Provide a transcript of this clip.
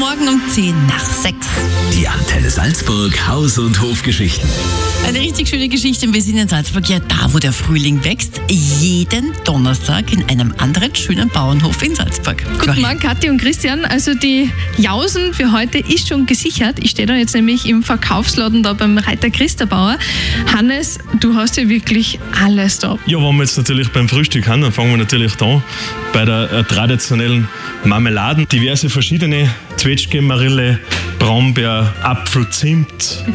Morgen um 10:10. Die Antenne Salzburg Haus- und Hofgeschichten. Eine richtig schöne Geschichte. Wir sind in Salzburg, ja da, wo der Frühling wächst. Jeden Donnerstag in einem anderen schönen Bauernhof in Salzburg. Guten Morgen, Kathi und Christian. Also die Jausen für heute ist schon gesichert. Ich stehe da jetzt nämlich im Verkaufsladen da beim Reiter Christabauer. Hannes, du hast ja wirklich alles da. Ja, wenn wir jetzt natürlich beim Frühstück haben, dann fangen wir natürlich da an bei der traditionellen Marmeladen. Diverse verschiedene Zwetschge, Marille, Brombeer, Apfel, Zimt,